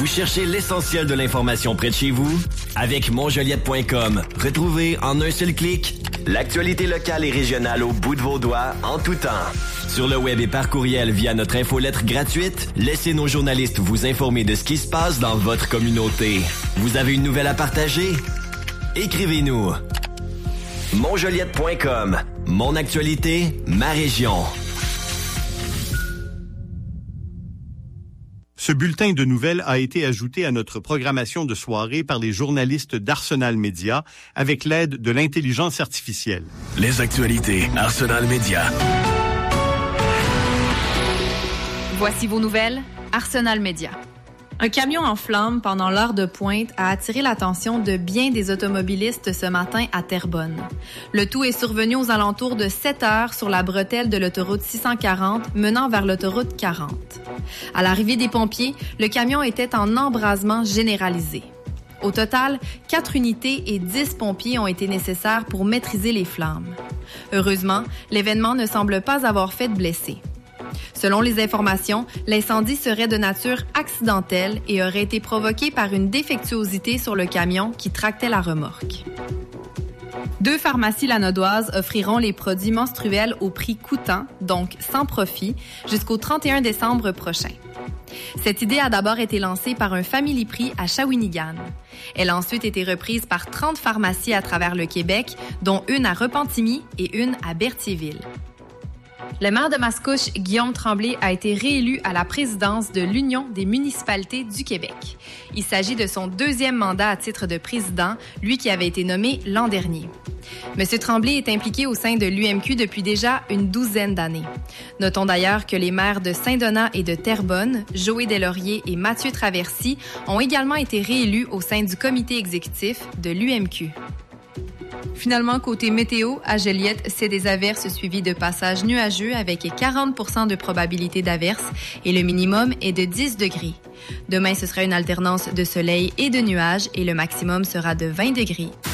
Vous cherchez l'essentiel de l'information près de chez vous? Avec Monjoliette.com, retrouvez en un seul clic l'actualité locale et régionale au bout de vos doigts en tout temps. Sur le web et par courriel via notre infolettre gratuite, laissez nos journalistes vous informer de ce qui se passe dans votre communauté. Vous avez une nouvelle à partager? Écrivez-nous. Monjoliette.com. Mon actualité, ma région. Ce bulletin de nouvelles a été ajouté à notre programmation de soirée par les journalistes d'Arsenal Média avec l'aide de l'intelligence artificielle. Les actualités Arsenal Média. Voici vos nouvelles, Arsenal Média. Un camion en flammes pendant l'heure de pointe a attiré l'attention de bien des automobilistes ce matin à Terrebonne. Le tout est survenu aux alentours de 7 heures sur la bretelle de l'autoroute 640 menant vers l'autoroute 40. À l'arrivée des pompiers, le camion était en embrasement généralisé. Au total, 4 unités et 10 pompiers ont été nécessaires pour maîtriser les flammes. Heureusement, l'événement ne semble pas avoir fait de blessés. Selon les informations, l'incendie serait de nature accidentelle et aurait été provoqué par une défectuosité sur le camion qui tractait la remorque. 2 pharmacies lanaudoises offriront les produits menstruels au prix coûtant, donc sans profit, jusqu'au 31 décembre prochain. Cette idée a d'abord été lancée par un Family Prix à Shawinigan. Elle a ensuite été reprise par 30 pharmacies à travers le Québec, dont une à Repentigny et une à Berthierville. Le maire de Mascouche, Guillaume Tremblay, a été réélu à la présidence de l'Union des municipalités du Québec. Il s'agit de son 2e mandat à titre de président, lui qui avait été nommé l'an dernier. M. Tremblay est impliqué au sein de l'UMQ depuis déjà une 12aine d'années. Notons d'ailleurs que les maires de Saint-Donat et de Terrebonne, Joé Deslauriers et Mathieu Traversy, ont également été réélus au sein du comité exécutif de l'UMQ. Finalement, côté météo, à Joliette, c'est des averses suivies de passages nuageux avec 40% de probabilité d'averses et le minimum est de 10 degrés. Demain, ce sera une alternance de soleil et de nuages et le maximum sera de 20 degrés.